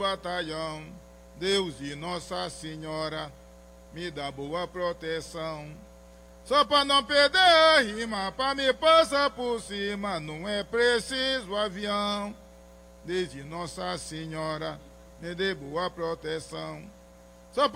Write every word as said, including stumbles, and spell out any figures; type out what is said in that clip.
batalhão, Deus e Nossa Senhora, me dá boa proteção. Só pra não perder a rima, pra me passar por cima, não é preciso avião. Desde Nossa Senhora, me dê boa proteção.